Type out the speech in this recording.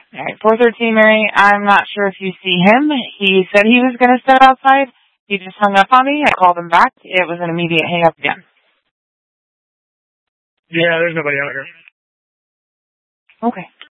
All right, 413, Mary. I'm not sure if you see him. He said he was going to step outside. He just hung up on me. I called him back. It was an immediate hang up again. Yeah, there's nobody out here. Okay.